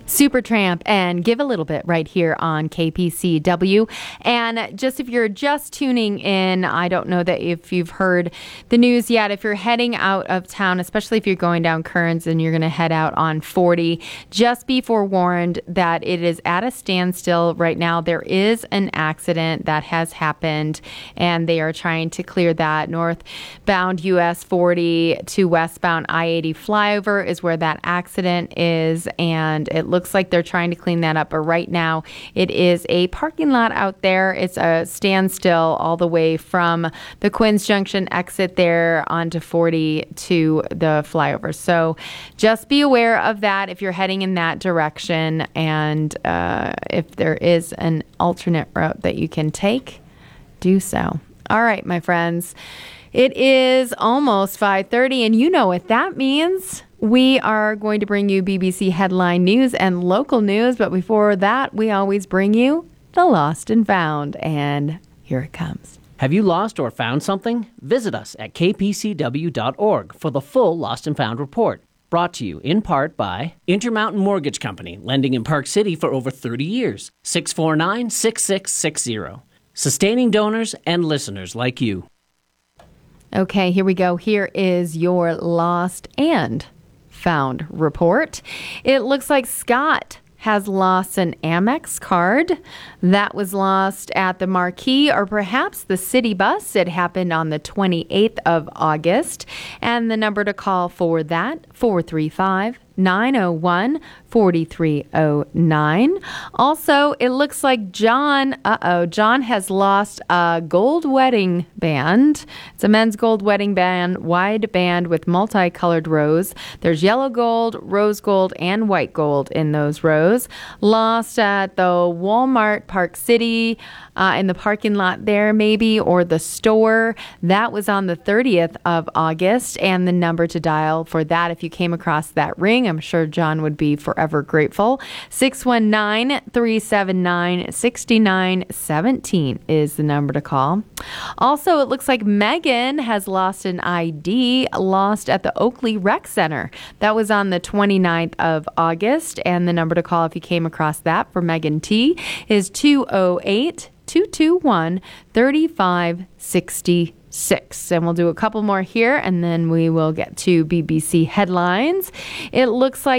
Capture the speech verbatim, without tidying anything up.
Supertramp and Give a Little Bit right here on K P C W. And just if you're just tuning in, I don't know that if you've heard the news yet, if you're heading out of town, especially if you're going down Kearns and you're going to head out on forty, just be forewarned that it is at a standstill right now. There is an accident that has happened and they are trying to clear that. Northbound U S forty to westbound I eighty flyover is where that accident is, and it looks like they're trying to clean that up. But right now, it is a parking lot out there. It's a standstill all the way from the Quinns Junction exit there onto forty to the flyover. So just be aware of that if you're heading in that direction, and uh, if there is an alternate route that you can take, do so. All right, my friends. It is almost five thirty, and you know what that means. We are going to bring you B B C headline news and local news, but before that, we always bring you the Lost and Found, and here it comes. Have you lost or found something? Visit us at k p c w dot org for the full Lost and Found report. Brought to you in part by Intermountain Mortgage Company, lending in Park City for over thirty years. six four nine, six six six zero. Sustaining donors and listeners like you. Okay, here we go. Here is your Lost and Found report. It looks like Scott has lost an Amex card that was lost at the Marquee or perhaps the city bus. It happened on the twenty-eighth of August. And the number to call for that, four three five, nine oh one, four three oh nine. Also, it looks like John, uh-oh, John has lost a gold wedding band. It's a men's gold wedding band, wide band with multicolored rose. There's yellow gold, rose gold, and white gold in those rows. Lost at the Walmart Park City, uh, in the parking lot there maybe, or the store. That was on the thirtieth of August. And the number to dial for that, if you came across that ring, I'm sure John would be forever grateful. six one nine, three seven nine, six nine one seven is the number to call. Also, it looks like Megan has lost an I D, lost at the Oakley Rec Center. That was on the twenty-ninth of August. And the number to call if you came across that for Megan T is two oh eight, two two one, three five six six. And we'll do a couple more here, and then we will get to B B C headlines. It looks like